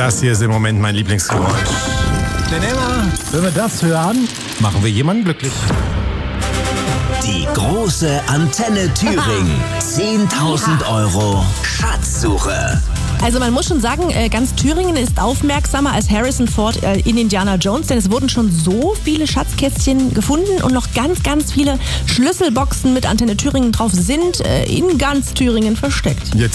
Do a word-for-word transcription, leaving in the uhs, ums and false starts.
Das hier ist im Moment mein Lieblingsgeräusch. Denn immer, wenn wir das hören, machen wir jemanden glücklich. Die große Antenne Thüringen. zehntausend Euro Schatzsuche. Also man muss schon sagen, ganz Thüringen ist aufmerksamer als Harrison Ford in Indiana Jones, denn es wurden schon so viele Schatzkästchen gefunden und noch ganz, ganz viele Schlüsselboxen mit Antenne Thüringen drauf sind in ganz Thüringen versteckt. Jetzt